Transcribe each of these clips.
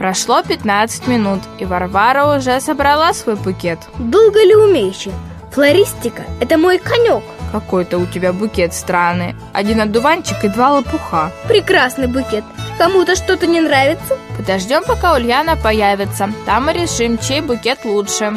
Прошло 15 минут, и Варвара уже собрала свой букет. Долго ли умеючи? Флористика – это мой конек. Какой-то у тебя букет странный. 1 одуванчик и 2 лопуха. Прекрасный букет. Кому-то что-то не нравится? Подождем, пока Ульяна появится. Там мы решим, чей букет лучше.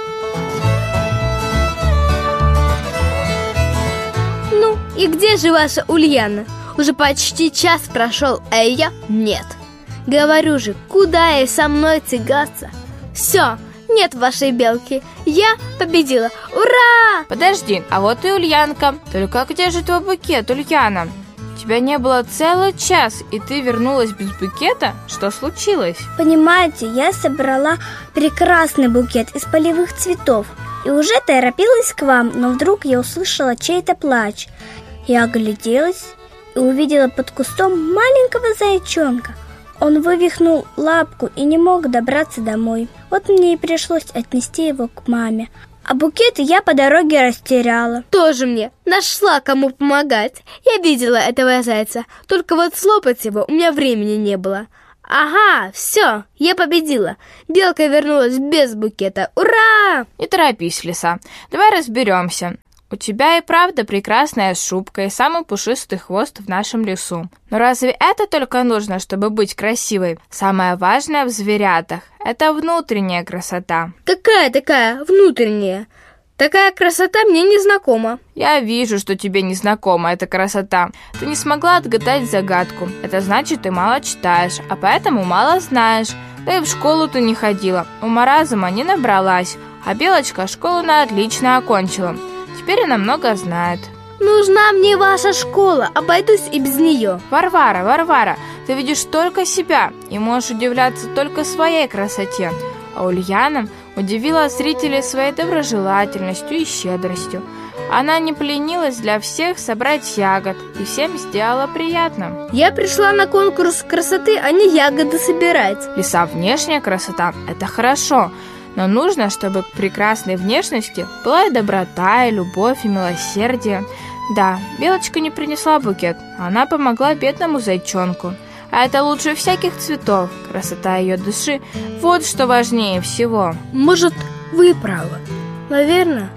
Ну, и где же ваша Ульяна? Уже почти час прошел, а ее нет. Говорю же, куда ей со мной тягаться? Все, нет вашей белки. Я победила. Ура! Подожди, а вот и Ульянка. Только где же твой букет, Ульяна? Тебя не было целый час, и ты вернулась без букета? Что случилось? Понимаете, я собрала прекрасный букет из полевых цветов и уже торопилась к вам, но вдруг я услышала чей-то плач. Я огляделась и увидела под кустом маленького зайчонка. Он вывихнул лапку и не мог добраться домой. Вот мне и пришлось отнести его к маме. А букет я по дороге растеряла. Тоже мне. Нашла, кому помогать. Я видела этого зайца. Только вот слопать его у меня времени не было. Ага, все, я победила. Белка вернулась без букета. Ура! Не торопись, Лиса. Давай разберемся. У тебя и правда прекрасная шубка и самый пушистый хвост в нашем лесу. Но разве это только нужно, чтобы быть красивой? Самое важное в зверятах – это внутренняя красота. Какая такая внутренняя? Такая красота мне не знакома. Я вижу, что тебе не знакома эта красота. Ты не смогла отгадать загадку. Это значит, ты мало читаешь, а поэтому мало знаешь. Да и в школу ты не ходила, ума разума не набралась. А Белочка школу на отлично окончила. Теперь она много знает. Нужна мне ваша школа, обойдусь и без нее. Варвара, ты видишь только себя и можешь удивляться только своей красоте. А Ульяна удивила зрителей своей доброжелательностью и щедростью. Она не поленилась для всех собрать ягод и всем сделала приятно. Я пришла на конкурс красоты, а не ягоды собирать. Лиса, внешняя красота – это хорошо. Но нужно, чтобы к прекрасной внешности была и доброта, и любовь, и милосердие. Да, Белочка не принесла букет, она помогла бедному зайчонку. А это лучше всяких цветов, красота ее души, вот что важнее всего. Может, вы правы. Наверное,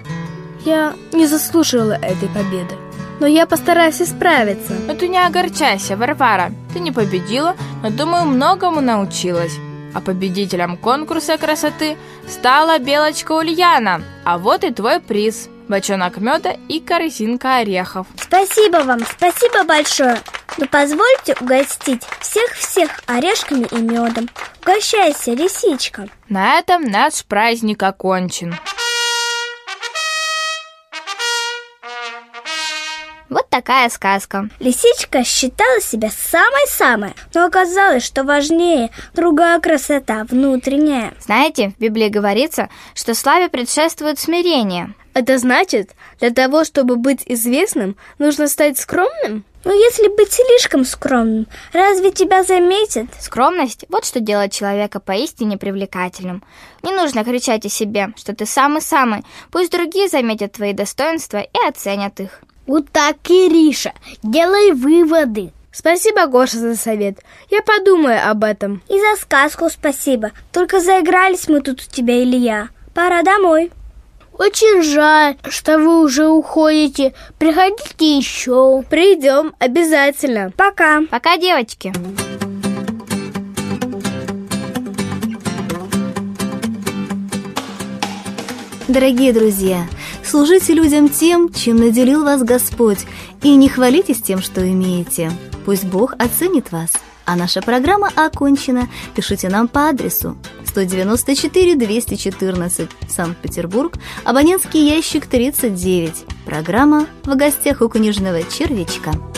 я не заслужила этой победы. Но я постараюсь исправиться. Но ты не огорчайся, Варвара. Ты не победила, но, думаю, многому научилась. А победителем конкурса красоты стала Белочка Ульяна. А вот и твой приз. Бочонок меда и корзинка орехов. Спасибо вам, спасибо большое. Но позвольте угостить всех орешками и медом. Угощайся, лисичка. На этом наш праздник окончен. Вот такая сказка. Лисичка считала себя самой-самой, но оказалось, что важнее другая красота, внутренняя. Знаете, в Библии говорится, что славе предшествует смирение. Это значит, для того, чтобы быть известным, нужно стать скромным? Но если быть слишком скромным, разве тебя заметят? Скромность – вот что делает человека поистине привлекательным. Не нужно кричать о себе, что ты самый-самый. Пусть другие заметят твои достоинства и оценят их. Вот так, Кириша, делай выводы. Спасибо, Гоша, за совет. Я подумаю об этом. И за сказку спасибо. Только заигрались мы тут у тебя, Илья. Пора домой. Очень жаль, что вы уже уходите. Приходите еще. Придем обязательно. Пока. Пока, девочки. Дорогие друзья, служите людям тем, чем наделил вас Господь, и не хвалитесь тем, что имеете. Пусть Бог оценит вас. А наша программа окончена. Пишите нам по адресу 194-214, Санкт-Петербург, абонентский ящик 39. Программа «В гостях у книжного червячка».